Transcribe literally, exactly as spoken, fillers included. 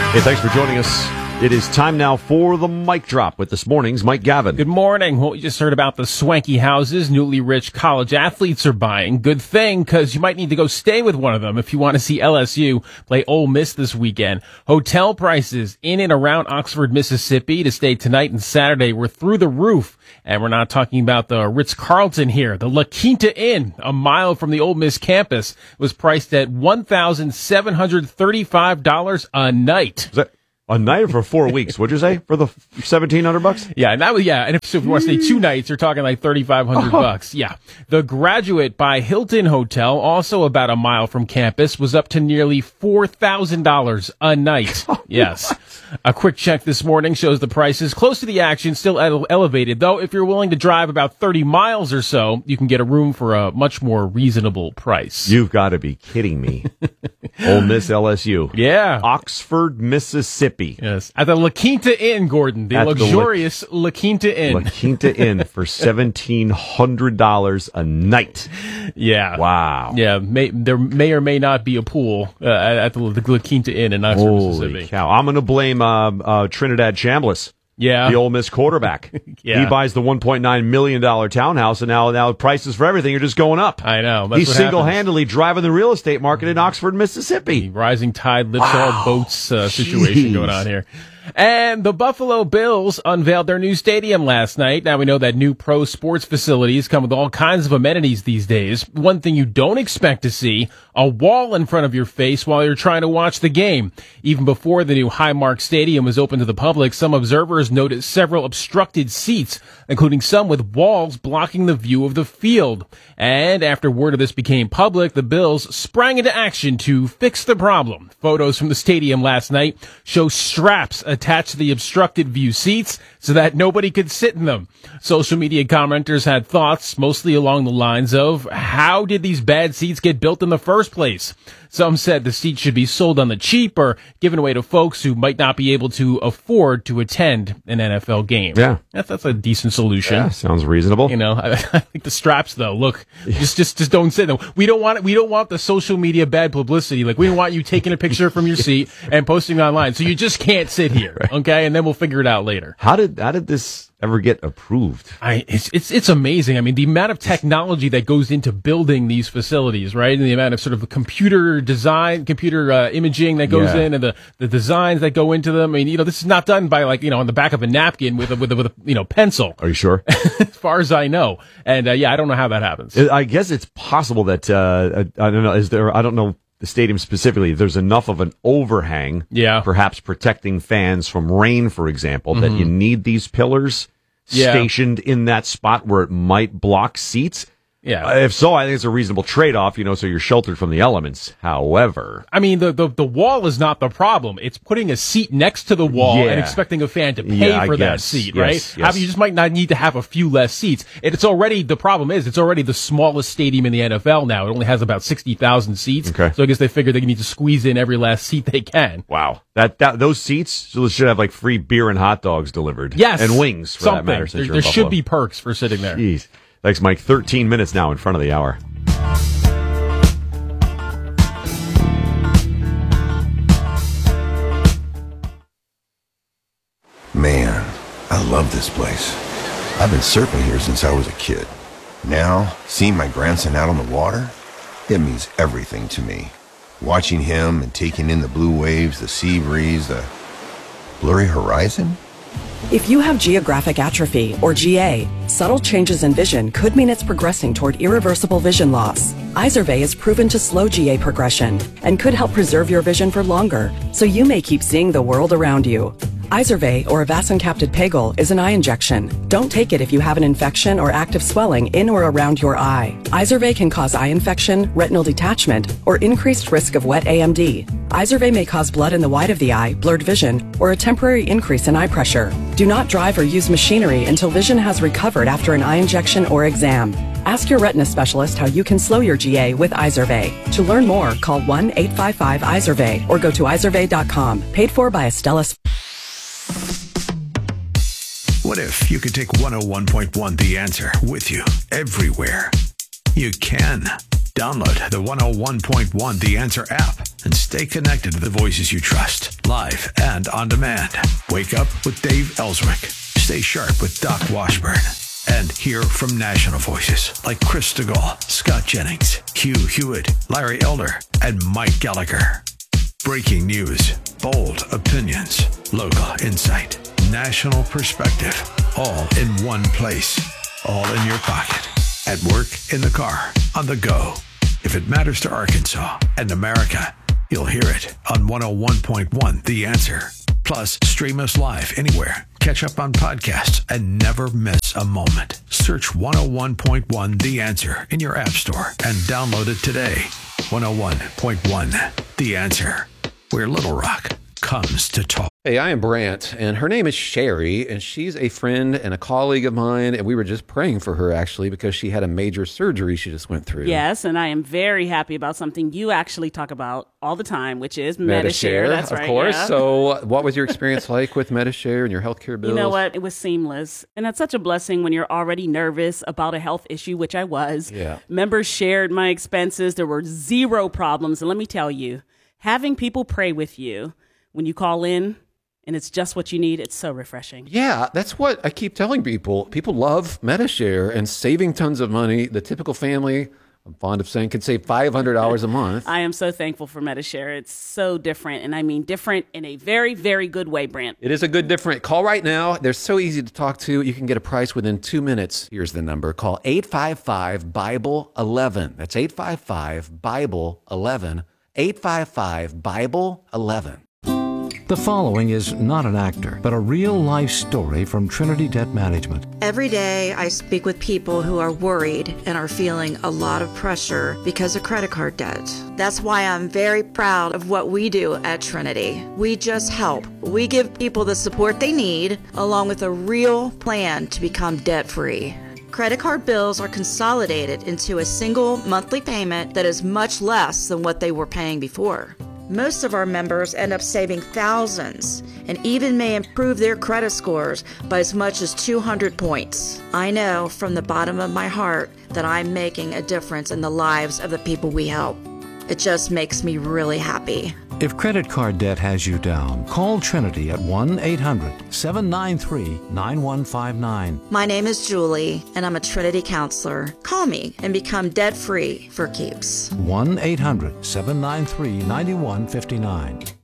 Hey, thanks for joining us. It is time now for the mic drop with this morning's Mike Gavin. Good morning. Well, you just heard about the swanky houses newly rich college athletes are buying. Good thing, because you might need to go stay with one of them if you want to see L S U play Ole Miss this weekend. Hotel prices in and around Oxford, Mississippi to stay tonight and Saturday were through the roof. And we're not talking about the Ritz-Carlton here. The La Quinta Inn, a mile from the Ole Miss campus, was priced at one thousand seven hundred thirty-five dollars a night. Is that a night for four weeks? What'd you say for the seventeen hundred bucks? Yeah, and that was yeah. And if, so if you want to stay two nights, you're talking like thirty-five hundred bucks. Yeah, the Graduate by Hilton Hotel, also about a mile from campus, was up to nearly four thousand dollars a night. Yes. A quick check this morning shows the prices close to the action, still ele- elevated, though. If you're willing to drive about thirty miles or so, you can get a room for a much more reasonable price. You've got to be kidding me. Ole Miss L S U. Yeah. Oxford, Mississippi. Yes. At the La Quinta Inn, Gordon. The At luxurious La, La Quinta Inn. La Quinta Inn for seventeen hundred dollars a night. Yeah. Wow. Yeah. May, there may or may not be a pool uh, at the, the La Quinta Inn in Oxford, Holy Mississippi. cow. I'm going to blame uh, uh, Trinidad Chambliss. Yeah. The Ole Miss quarterback. Yeah. He buys the one point nine million dollars townhouse, and now now prices for everything are just going up. I know. That's He's what single-handedly driving the real estate market in Oxford, Mississippi. happens. Rising tide lifts Wow. all boats uh, situation Jeez. going on here. And the Buffalo Bills unveiled their new stadium last night. Now we know that new pro sports facilities come with all kinds of amenities these days. One thing you don't expect to see, a wall in front of your face while you're trying to watch the game. Even before the new Highmark Stadium was open to the public, some observers noted several obstructed seats, including some with walls blocking the view of the field. And after word of this became public, the Bills sprang into action to fix the problem. Photos from the stadium last night show straps attached to the obstructed view seats so that nobody could sit in them. Social media commenters had thoughts mostly along the lines of, how did these bad seats get built in the first place? Some said the seats should be sold on the cheap or given away to folks who might not be able to afford to attend an N F L game. Yeah. That's, that's a decent solution. Yeah, sounds reasonable. You know, I, I think the straps though, look, just, just, just don't sit them. We don't want, we don't want the social media bad publicity. Like, we don't want you taking a picture from your seat and posting online. So you just can't sit here. Okay. And then we'll figure it out later. How did, how did this ever get approved? I, it's, it's, it's amazing. I mean, the amount of technology that goes into building these facilities, right? And the amount of sort of computer design, computer uh, imaging that goes Yeah. in, and the, the designs that go into them. I mean, you know, this is not done by, like, you know, on the back of a napkin with a, with a, with a you know, pencil. Are you sure? As far as I know. And, uh, yeah, I don't know how that happens. I guess it's possible that, uh, I don't know, is there, I don't know the stadium specifically, there's enough of an overhang, Yeah. perhaps protecting fans from rain, for example, that you need these pillars Yeah. stationed in that spot where it might block seats. Yeah. Uh, if so, I think it's a reasonable trade-off, you know, so you're sheltered from the elements. However, I mean, the, the the wall is not the problem. It's putting a seat next to the wall Yeah. and expecting a fan to pay Yeah, I for that guess. seat, Yes, right? yes. How- You just might not need to have a few less seats. And it's already, the problem is, it's already the smallest stadium in the N F L now. It only has about sixty thousand seats. Okay. So I guess they figure they need to squeeze in every last seat they can. wow, that, that those seats should have like free beer and hot dogs delivered. Yes. And wings, for Something. that matter. Since There, you're there in should Buffalo. be perks for sitting there. Jeez. Thanks, Mike. thirteen minutes now in front of the hour. Man, I love this place. I've been surfing here since I was a kid. Now, seeing my grandson out on the water, it means everything to me. Watching him and taking in the blue waves, the sea breeze, the blurry horizon. If you have geographic atrophy, or G A, subtle changes in vision could mean it's progressing toward irreversible vision loss. Izervay is proven to slow G A progression and could help preserve your vision for longer, so you may keep seeing the world around you. Izervay, or avacincaptad pegol, is an eye injection. Don't take it if you have an infection or active swelling in or around your eye. Izervay can cause eye infection, retinal detachment, or increased risk of wet A M D. Izervay may cause blood in the white of the eye, blurred vision, or a temporary increase in eye pressure. Do not drive or use machinery until vision has recovered after an eye injection or exam. Ask your retina specialist how you can slow your G A with Izervay. To learn more, call one eight five five Izervay or go to izervay dot com. Paid for by Astellas. What if you could take one oh one point one The Answer with you everywhere? You can. Download the one oh one point one The Answer app and stay connected to the voices you trust, live and on demand. Wake up with Dave Ellswick. Stay sharp with Doc Washburn. And hear from national voices like Chris Stegall, Scott Jennings, Hugh Hewitt, Larry Elder, and Mike Gallagher. Breaking news, bold opinions, local insight, national perspective, all in one place, all in your pocket, at work, in the car, on the go. If it matters to Arkansas and America, you'll hear it on one oh one point one The Answer. Plus, stream us live anywhere. Catch up on podcasts and never miss a moment. Search one oh one point one The Answer in your app store and download it today. one oh one point one The Answer, where Little Rock comes to talk. Hey, I am Brant, and her name is Sherry, and she's a friend and a colleague of mine, and we were just praying for her, actually, because she had a major surgery she just went through. Yes, and I am very happy about something you actually talk about all the time, which is Medi-Share. Medi-Share, That's of right, course. yeah. So what was your experience like with Medi-Share and your healthcare bills? You know what? It was seamless, and that's such a blessing when you're already nervous about a health issue, which I was. Yeah. Members shared my expenses. There were zero problems, and let me tell you, having people pray with you when you call in, and it's just what you need, it's so refreshing. Yeah, that's what I keep telling people. People love Medi-Share and saving tons of money. The typical family, I'm fond of saying, could save five hundred dollars a month. I am so thankful for Medi-Share. It's so different, and I mean different in a very, very good way, Brant. It is a good different. Call right now. They're so easy to talk to. You can get a price within two minutes. Here's the number. Call eight five five, Bible eleven. That's eight five five, Bible eleven. eight five five, Bible eleven. The following is not an actor, but a real-life story from Trinity Debt Management. Every day I speak with people who are worried and are feeling a lot of pressure because of credit card debt. That's why I'm very proud of what we do at Trinity. We just help. We give people the support they need, along with a real plan to become debt-free. Credit card bills are consolidated into a single monthly payment that is much less than what they were paying before. Most of our members end up saving thousands and even may improve their credit scores by as much as two hundred points. I know from the bottom of my heart that I'm making a difference in the lives of the people we help. It just makes me really happy. If credit card debt has you down, call Trinity at one eight hundred, seven nine three, nine one five nine. My name is Julie, and I'm a Trinity counselor. Call me and become debt-free for keeps. one eight hundred, seven nine three, nine one five nine.